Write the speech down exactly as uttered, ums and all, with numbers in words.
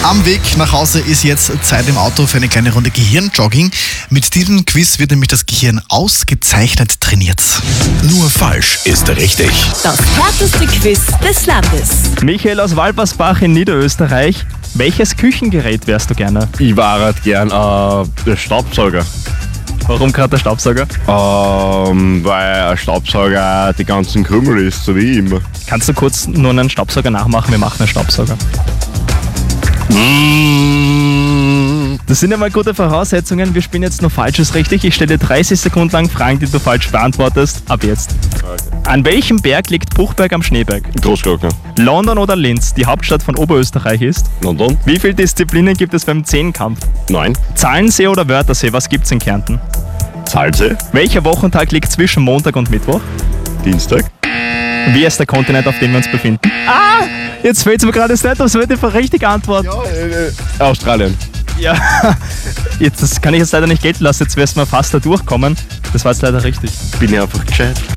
Am Weg nach Hause ist jetzt Zeit im Auto für eine kleine Runde Gehirnjogging. Mit diesem Quiz wird nämlich das Gehirn ausgezeichnet trainiert. Nur falsch ist richtig. Das härteste Quiz des Landes. Michael aus Walbersbach in Niederösterreich. Welches Küchengerät wärst du gerne? Ich war halt gern äh, der Staubsauger. Warum gerade der Staubsauger? Ähm, weil ein Staubsauger die ganzen Krümel ist, so wie immer. Kannst du kurz nur einen Staubsauger nachmachen? Wir machen einen Staubsauger. Das sind ja mal gute Voraussetzungen. Wir spielen jetzt nur Falsches richtig. Ich stelle dir dreißig Sekunden lang Fragen, die du falsch beantwortest. Ab jetzt. Okay. An welchem Berg liegt Buchberg am Schneeberg? Großglockner. London oder Linz, die Hauptstadt von Oberösterreich ist? London. Wie viele Disziplinen gibt es beim Zehnkampf? Neun. Zahlensee oder Wörthersee, was gibt's in Kärnten? Salze. Welcher Wochentag liegt zwischen Montag und Mittwoch? Dienstag. Wie ist der Kontinent, auf dem wir uns befinden? Ah! Jetzt fällt es mir gerade nicht, das wird die richtige Antwort. Ja, äh, Australien. Ja, jetzt, das kann ich jetzt leider nicht gelten lassen, jetzt wärst du mal fast da durchkommen. Das war jetzt leider richtig. Bin ich einfach gescheit.